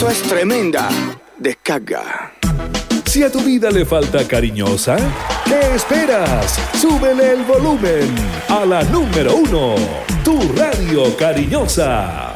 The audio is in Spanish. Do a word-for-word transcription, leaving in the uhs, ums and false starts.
Esto es tremenda descarga. Si a tu vida le falta cariñosa, ¿qué esperas? Súbele el volumen a la número uno, tu radio cariñosa.